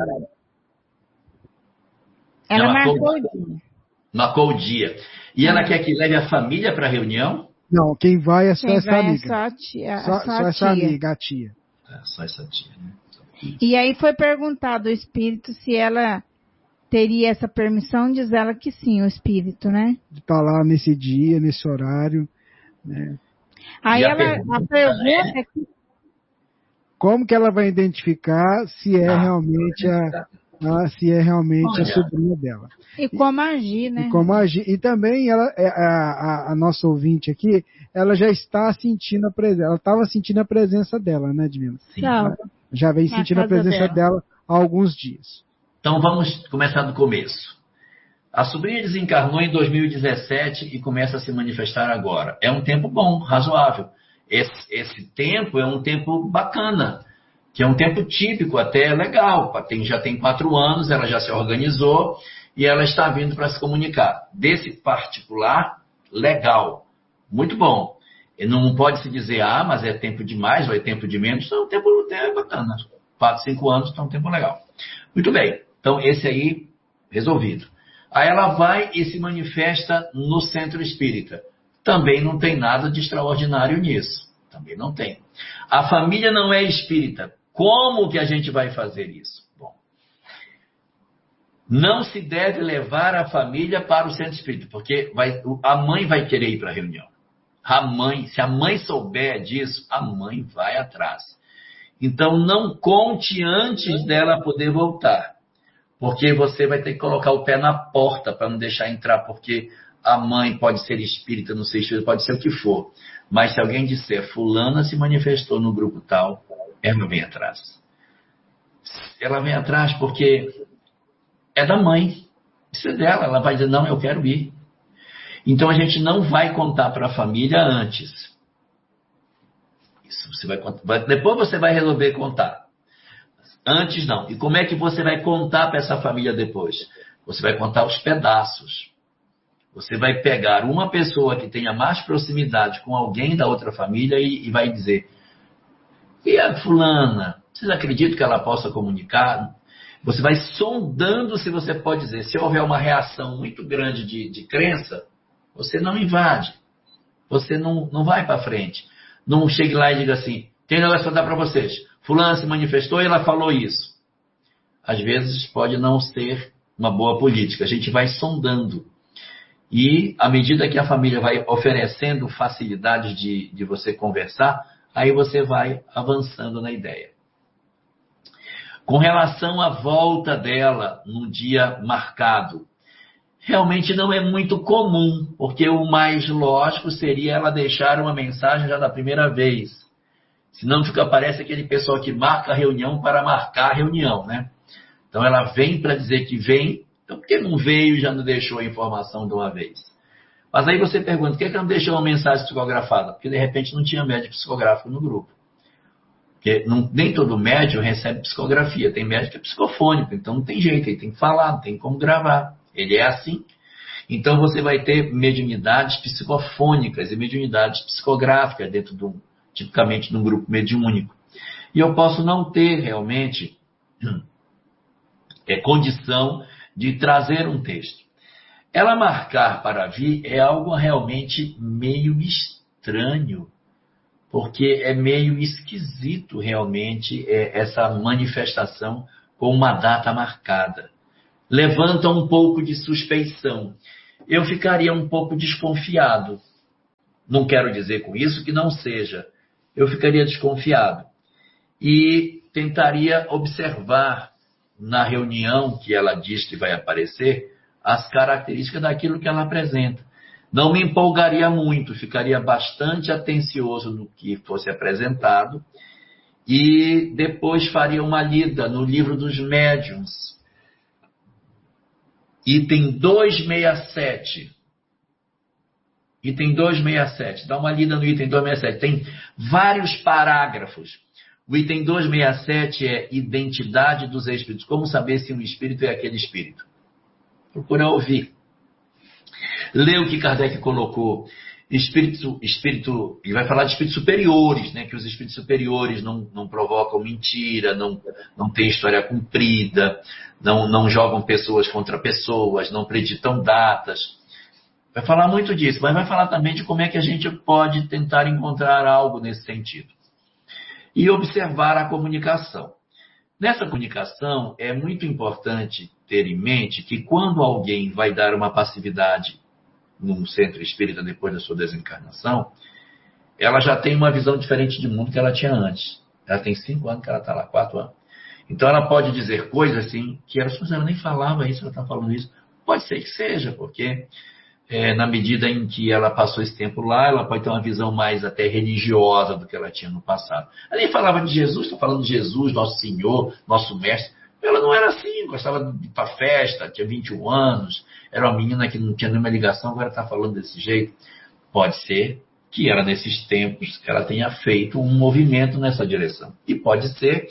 Ela marcou, marcou o dia. Marcou o dia. E ela quer que leve a família para a reunião? Não, quem vai é só quem essa vai amiga. É só, a tia, só, só, só a essa tia. amiga, a tia. É, só essa tia, né? E aí foi perguntado ao espírito se ela teria essa permissão, diz ela que sim, o espírito, né? De estar lá nesse dia, nesse horário, né? Aí a ela, pergunta, a pergunta né? é que... Como que ela vai identificar se é Ah, realmente a, a se é realmente Olha. a sobrinha dela? E como agir, né? E como agir. E também ela, a, a, a nossa ouvinte aqui, ela já está sentindo a presença, ela estava sentindo a presença dela, né, Edmila? Sim. Ela já vem Na sentindo a casa presença dela. dela há alguns dias. Então vamos começar do começo. A sobrinha desencarnou em dois mil e dezessete e começa a se manifestar agora. É um tempo bom, razoável. Esse, esse tempo é um tempo bacana, que é um tempo típico, até legal. Tem, já tem quatro anos, ela já se organizou e ela está vindo para se comunicar. Desse particular, legal, muito bom. E não pode se dizer, ah, mas é tempo de mais ou é tempo de menos. Então, o tempo é bacana. Quatro, cinco anos, então é um tempo legal. Muito bem. Então, esse aí, resolvido. Aí ela vai e se manifesta no centro espírita. Também não tem nada de extraordinário nisso. Também não tem. A família não é espírita. Como que a gente vai fazer isso? Bom, não se deve levar a família para o centro espírita, porque vai, a mãe vai querer ir para a reunião. A mãe, se a mãe souber disso, a mãe vai atrás. Então, não conte antes dela poder voltar. Porque você vai ter que colocar o pé na porta para não deixar entrar, porque a mãe pode ser espírita, não sei espírita, pode ser o que for. Mas se alguém disser, fulana se manifestou no grupo tal, ela vem atrás. Ela vem atrás porque é da mãe. Isso é dela. Ela vai dizer, não, eu quero ir. Então a gente não vai contar para a família antes. Isso você vai contar. Depois você vai resolver contar. Antes não. E como é que você vai contar para essa família depois? Você vai contar os pedaços. Você vai pegar uma pessoa que tenha mais proximidade com alguém da outra família e, e vai dizer, e a fulana, vocês acreditam que ela possa comunicar? Você vai sondando se você pode dizer. Se houver uma reação muito grande de, de crença, você não invade. Você não, não vai para frente. Não chegue lá e diga assim, tem negócio para dar para vocês. Fulana se manifestou e ela falou isso. Às vezes pode não ser uma boa política. A gente vai sondando. E à medida que a família vai oferecendo facilidades de, de você conversar, aí você vai avançando na ideia. Com relação à volta dela num dia marcado, realmente não é muito comum, porque o mais lógico seria ela deixar uma mensagem já da primeira vez. Senão fica, parece aquele pessoal que marca a reunião para marcar a reunião, né? Então ela vem para dizer que vem, então por que não veio e já não deixou a informação de uma vez? Mas aí você pergunta, por que ela não deixou uma mensagem psicografada? Porque de repente não tinha médium psicográfico no grupo. Porque não, nem todo médium recebe psicografia, tem médium que é psicofônico, então não tem jeito, ele tem que falar, não tem como gravar. Ele é assim. Então você vai ter mediunidades psicofônicas e mediunidades psicográficas dentro de um, tipicamente de um grupo mediúnico. E eu posso não ter realmente é, condição de trazer um texto. Ela marcar para vir é algo realmente meio estranho. porque é meio esquisito realmente é, essa manifestação com uma data marcada. Levanta um pouco de suspeição. Eu ficaria um pouco desconfiado. Não quero dizer com isso que não seja. Eu ficaria desconfiado. E tentaria observar na reunião que ela diz que vai aparecer as características daquilo que ela apresenta. Não me empolgaria muito, ficaria bastante atencioso no que fosse apresentado e depois faria uma lida no livro dos médiuns. Item duzentos e sessenta e sete. Item duzentos e sessenta e sete. Dá uma lida no item duzentos e sessenta e sete. Tem vários parágrafos. O item duzentos e sessenta e sete é identidade dos espíritos. Como saber se um espírito é aquele espírito? Procura ouvir. Lê o que Kardec colocou. Espírito, espírito, ele vai falar de espíritos superiores, né? Que os espíritos superiores não, não provocam mentira, não, não têm história cumprida, não, não jogam pessoas contra pessoas, não preditam datas. Vai falar muito disso, mas vai falar também de como é que a gente pode tentar encontrar algo nesse sentido. E observar a comunicação. Nessa comunicação, é muito importante ter em mente que quando alguém vai dar uma passividade num centro espírita depois da sua desencarnação, ela já tem uma visão diferente de mundo que ela tinha antes. Ela tem cinco anos que ela está lá, quatro anos. Então ela pode dizer coisas assim, que ela, ela nem falava isso, ela está falando isso. Pode ser que seja, porque é, na medida em que ela passou esse tempo lá, ela pode ter uma visão mais até religiosa do que ela tinha no passado. Ela nem falava de Jesus, estou falando de Jesus, nosso Senhor, nosso Mestre. Ela não era assim, gostava de ir para festa, tinha vinte e um anos, era uma menina que não tinha nenhuma ligação, agora está falando desse jeito. Pode ser que ela, nesses tempos, ela tenha feito um movimento nessa direção. E pode ser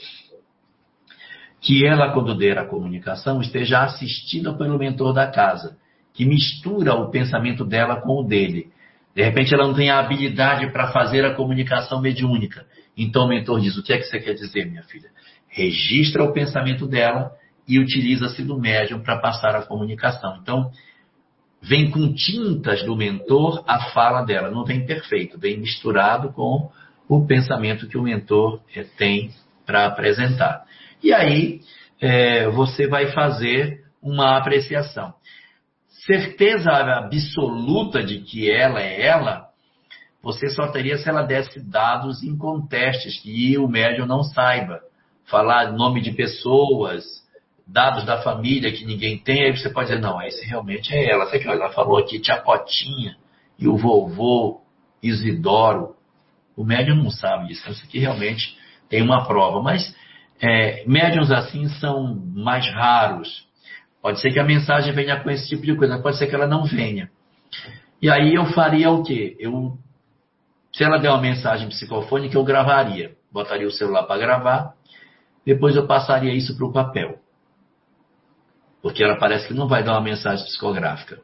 que ela, quando der a comunicação, esteja assistida pelo mentor da casa, que mistura o pensamento dela com o dele. De repente ela não tem a habilidade para fazer a comunicação mediúnica. Então o mentor diz, o que é que você quer dizer, minha filha? Registra o pensamento dela e utiliza-se do médium para passar a comunicação. Então, vem com tintas do mentor a fala dela. Não vem perfeito, vem misturado com o pensamento que o mentor é, tem para apresentar. E aí, é, você vai fazer uma apreciação. Certeza absoluta de que ela é ela, você só teria se ela desse dados incontestes, que o médium não saiba. Falar nome de pessoas, dados da família que ninguém tem, aí você pode dizer, não, esse realmente é ela. Você que ela falou aqui, tia Cotinha e o vovô Isidoro. O médium não sabe disso. Isso aqui realmente tem uma prova. Mas é, médiums assim são mais raros. Pode ser que a mensagem venha com esse tipo de coisa, pode ser que ela não venha. E aí eu faria o quê? Eu, se ela der uma mensagem psicofônica, eu gravaria. Botaria o celular para gravar. Depois eu passaria isso para o papel. Porque ela parece que não vai dar uma mensagem psicográfica.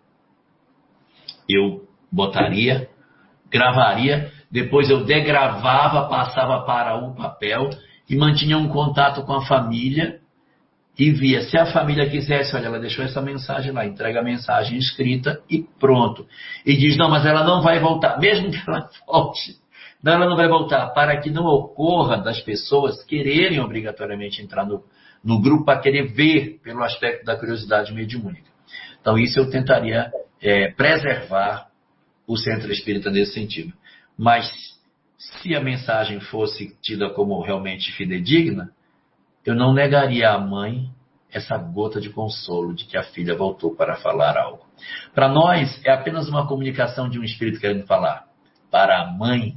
Eu botaria, gravaria, depois eu degravava, passava para o papel e mantinha um contato com a família e via. Se a família quisesse, olha, ela deixou essa mensagem lá, entrega a mensagem escrita e pronto. E diz, não, mas ela não vai voltar. Mesmo que ela volte, não, ela não vai voltar, para que não ocorra das pessoas quererem obrigatoriamente entrar no, no grupo para querer ver pelo aspecto da curiosidade mediúnica. Então isso eu tentaria é, preservar o centro espírita nesse sentido. Mas se a mensagem fosse tida como realmente fidedigna, eu não negaria à mãe essa gota de consolo de que a filha voltou para falar algo. Para nós é apenas uma comunicação de um espírito querendo falar. Para a mãe,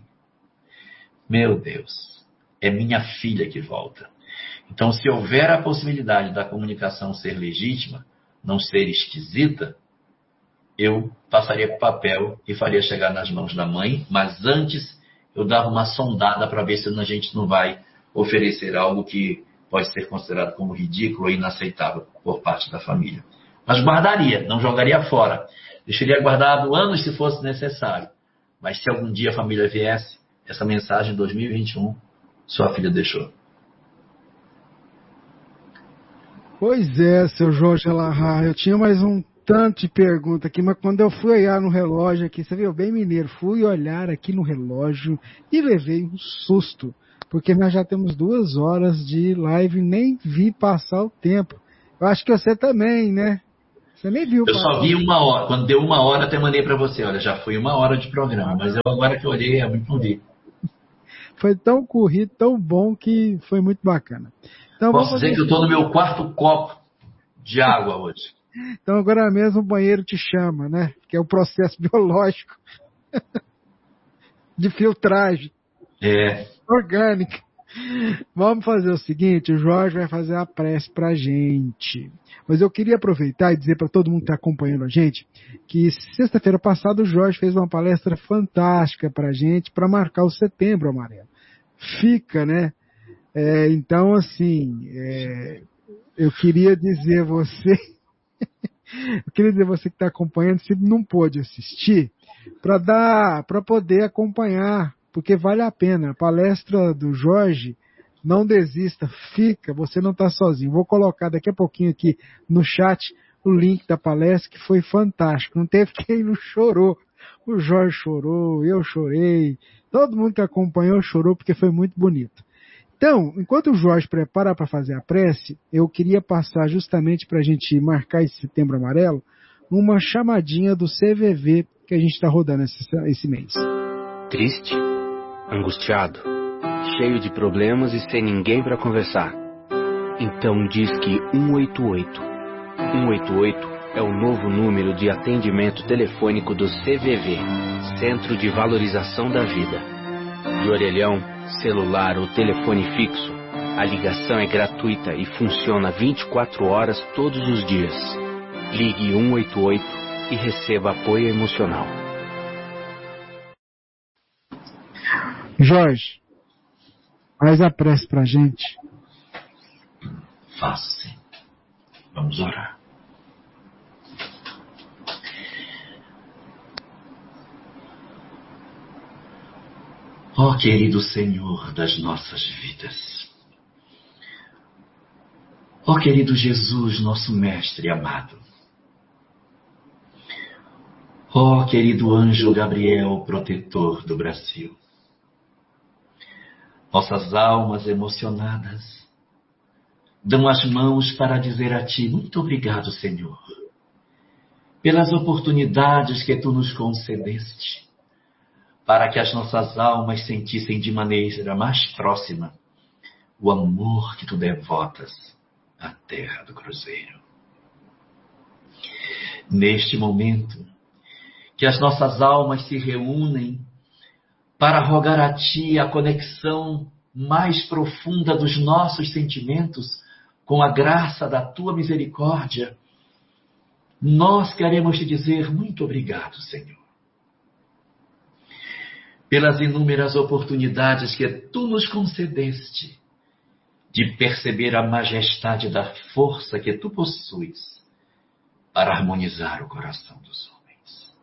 meu Deus, é minha filha que volta. Então, se houver a possibilidade da comunicação ser legítima, não ser esquisita, eu passaria para o papel e faria chegar nas mãos da mãe, mas antes eu dava uma sondada para ver se a gente não vai oferecer algo que pode ser considerado como ridículo ou inaceitável por parte da família. Mas guardaria, não jogaria fora. Deixaria guardado anos se fosse necessário. Mas se algum dia a família viesse, essa mensagem em dois mil e vinte e um, sua filha deixou. Pois é, seu Jorge Alahá, eu tinha mais um tanto de pergunta aqui, mas quando eu fui olhar no relógio aqui, você viu, bem mineiro, fui olhar aqui no relógio e levei um susto, porque nós já temos duas horas de live e nem vi passar o tempo. Eu acho que você também, né? Você nem viu. Eu só vi uma hora. Quando deu uma hora, até mandei para você. Olha, já foi uma hora de programa, mas eu agora que olhei, eu não vi. Foi tão corrido, tão bom que foi muito bacana. Então, Posso dizer que eu estou no meu quarto copo de água hoje. Então agora mesmo o banheiro te chama, né? Que é o processo biológico de filtragem. É. Orgânica. Vamos fazer o seguinte, o Jorge vai fazer a prece pra gente. Mas eu queria aproveitar e dizer para todo mundo que está acompanhando a gente que sexta-feira passada o Jorge fez uma palestra fantástica pra gente para marcar o Setembro Amarelo. Fica, né? É, então, assim, é, eu queria dizer a você, eu queria dizer a você que está acompanhando, se não pôde assistir, para dar, para poder acompanhar, porque vale a pena. A palestra do Jorge, não desista, fica, você não está sozinho. Vou colocar daqui a pouquinho aqui no chat o link da palestra, que foi fantástico. Não teve quem não chorou. O Jorge chorou, eu chorei, todo mundo que acompanhou chorou, porque foi muito bonito. Então, enquanto o Jorge prepara para fazer a prece, eu queria passar justamente para a gente marcar esse Setembro Amarelo, uma chamadinha do C V V que a gente está rodando esse, esse mês. Triste, angustiado, cheio de problemas e sem ninguém para conversar. Então diz que um oito oito. um oito oito é o novo número de atendimento telefônico do C V V, Centro de Valorização da Vida. De orelhão, celular ou telefone fixo, a ligação é gratuita e funciona vinte e quatro horas todos os dias. Ligue um oito oito e receba apoio emocional. Jorge, faz a prece pra gente. Faço sim. Vamos orar. Ó oh, querido Senhor das nossas vidas, ó oh, querido Jesus, nosso Mestre amado, ó oh, querido anjo Gabriel, protetor do Brasil, nossas almas emocionadas dão as mãos para dizer a Ti, muito obrigado, Senhor, pelas oportunidades que Tu nos concedeste, para que as nossas almas sentissem de maneira mais próxima o amor que Tu devotas à terra do Cruzeiro. Neste momento, que as nossas almas se reúnem para rogar a Ti a conexão mais profunda dos nossos sentimentos com a graça da Tua misericórdia, nós queremos Te dizer muito obrigado, Senhor, pelas inúmeras oportunidades que Tu nos concedeste de perceber a majestade da força que Tu possuis para harmonizar o coração dos homens.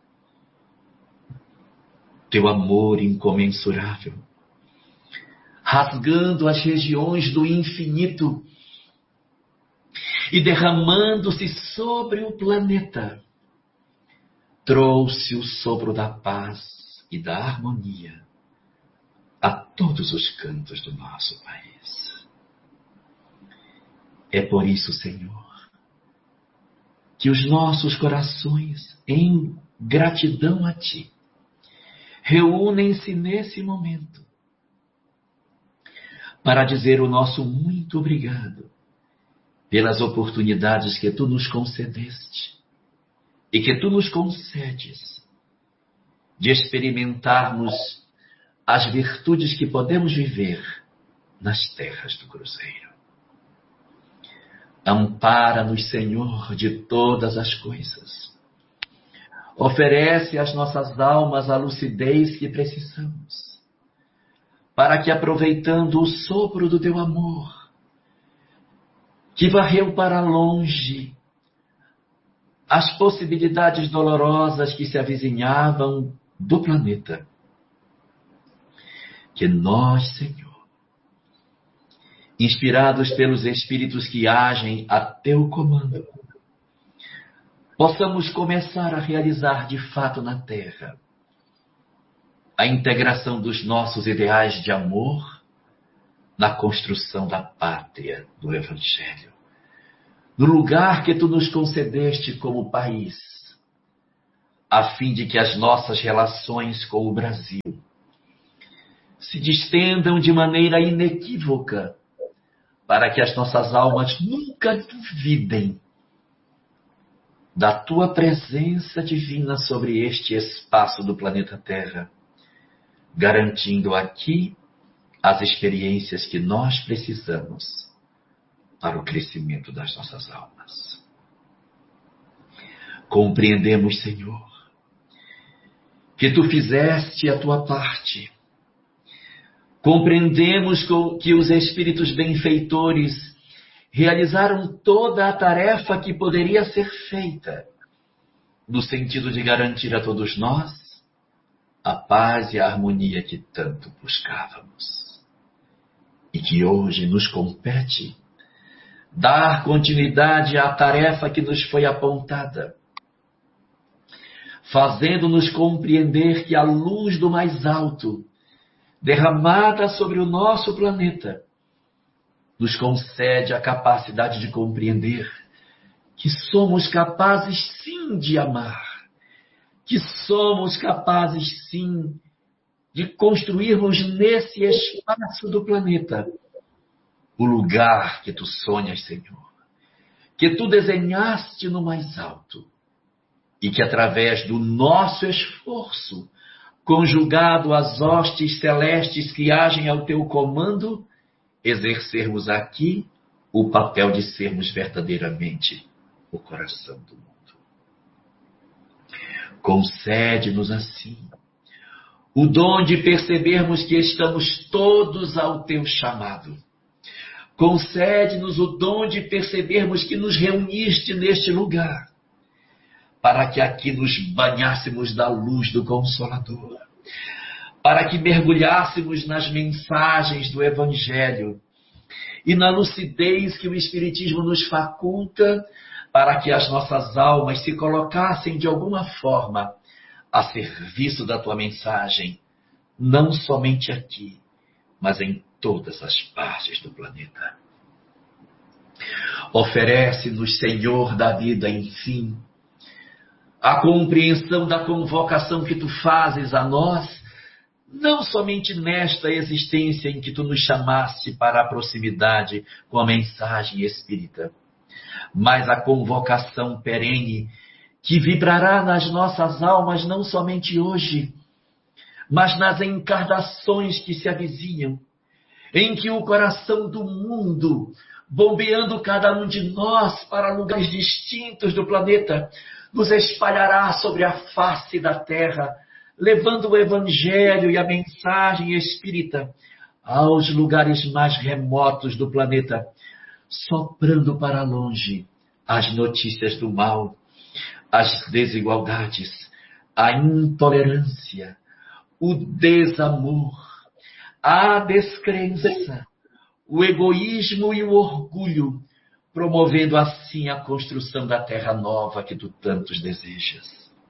Teu amor incomensurável, rasgando as regiões do infinito e derramando-se sobre o planeta, trouxe o sopro da paz e da harmonia a todos os cantos do nosso país. É por isso, Senhor, que os nossos corações, em gratidão a Ti, reúnem-se nesse momento para dizer o nosso muito obrigado pelas oportunidades que Tu nos concedeste e que Tu nos concedes de experimentarmos as virtudes que podemos viver nas terras do Cruzeiro. Ampara-nos, Senhor, de todas as coisas. Oferece às nossas almas a lucidez que precisamos, para que, aproveitando o sopro do Teu amor, que varreu para longe as possibilidades dolorosas que se avizinhavam do planeta, que nós, Senhor, inspirados pelos Espíritos que agem a Teu comando, possamos começar a realizar de fato na Terra a integração dos nossos ideais de amor na construção da pátria do Evangelho, no lugar que Tu nos concedeste como país, a fim de que as nossas relações com o Brasil se distendam de maneira inequívoca, para que as nossas almas nunca duvidem da Tua presença divina sobre este espaço do planeta Terra, garantindo aqui as experiências que nós precisamos para o crescimento das nossas almas. Compreendemos, Senhor, que Tu fizeste a Tua parte. Compreendemos que os Espíritos benfeitores realizaram toda a tarefa que poderia ser feita, no sentido de garantir a todos nós a paz e a harmonia que tanto buscávamos. E que hoje nos compete dar continuidade à tarefa que nos foi apontada, fazendo-nos compreender que a luz do mais alto, derramada sobre o nosso planeta, nos concede a capacidade de compreender que somos capazes sim de amar, que somos capazes sim de construirmos nesse espaço do planeta o lugar que Tu sonhas, Senhor, que Tu desenhaste no mais alto, e que através do nosso esforço, conjugado às hostes celestes que agem ao Teu comando, exercermos aqui o papel de sermos verdadeiramente o coração do mundo. Concede-nos assim o dom de percebermos que estamos todos ao Teu chamado. Concede-nos o dom de percebermos que nos reuniste neste lugar, para que aqui nos banhássemos da luz do Consolador, para que mergulhássemos nas mensagens do Evangelho e na lucidez que o Espiritismo nos faculta, para que as nossas almas se colocassem de alguma forma a serviço da Tua mensagem, não somente aqui, mas em todas as partes do planeta. Oferece-nos, Senhor da vida, enfim, a compreensão da convocação que Tu fazes a nós, não somente nesta existência em que Tu nos chamaste para a proximidade com a mensagem espírita, mas a convocação perene que vibrará nas nossas almas não somente hoje, mas nas encarnações que se avizinham, em que o coração do mundo, bombeando cada um de nós para lugares distintos do planeta, nos espalhará sobre a face da terra, levando o Evangelho e a mensagem espírita aos lugares mais remotos do planeta, soprando para longe as notícias do mal, as desigualdades, a intolerância, o desamor, a descrença, o egoísmo e o orgulho, promovendo assim a construção da terra nova que Tu tantos desejas.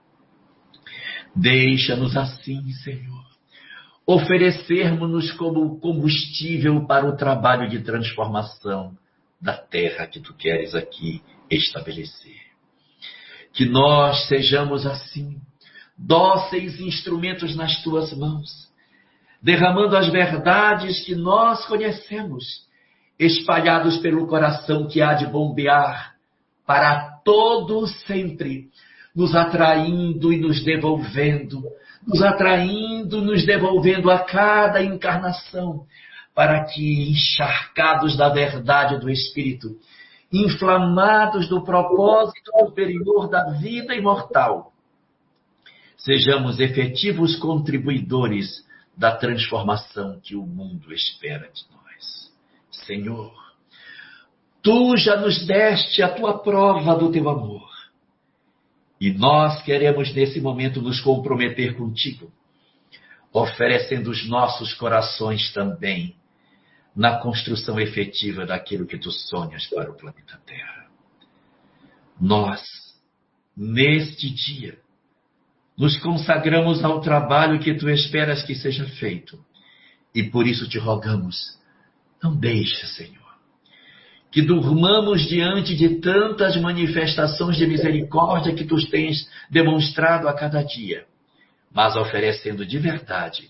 Deixa-nos assim, Senhor, oferecermos-nos como combustível para o trabalho de transformação da terra que Tu queres aqui estabelecer. Que nós sejamos assim, dóceis instrumentos nas Tuas mãos, derramando as verdades que nós conhecemos, espalhados pelo coração que há de bombear para todo sempre, nos atraindo e nos devolvendo, nos atraindo e nos devolvendo a cada encarnação, para que, encharcados da verdade do Espírito, inflamados do propósito superior da vida imortal, sejamos efetivos contribuidores da transformação que o mundo espera de nós. Senhor, Tu já nos deste a Tua prova do Teu amor. E nós queremos nesse momento nos comprometer contigo, oferecendo os nossos corações também na construção efetiva daquilo que Tu sonhas para o planeta Terra. Nós, neste dia, nos consagramos ao trabalho que tu esperas que seja feito. E por isso te rogamos, não deixa, Senhor, que durmamos diante de tantas manifestações de misericórdia que tu tens demonstrado a cada dia, mas oferecendo de verdade